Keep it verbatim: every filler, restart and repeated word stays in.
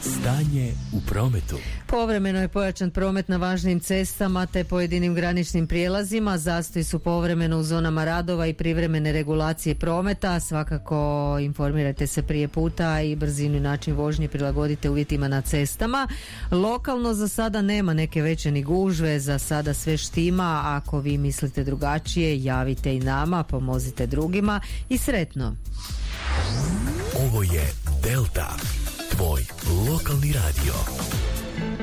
Stanje u prometu. Povremeno je pojačan promet na važnim cestama te pojedinim graničnim prijelazima. Zastoji su povremeno u zonama radova i privremene regulacije prometa. Svakako informirajte se prije puta i brzinu i način vožnje prilagodite uvjetima na cestama. Lokalno za sada nema neke veće ni gužve, za sada sve štima. Ako vi mislite drugačije, javite i nama, pomozite drugima i sretno. Ovo je Delta, tvoj lokalni radio.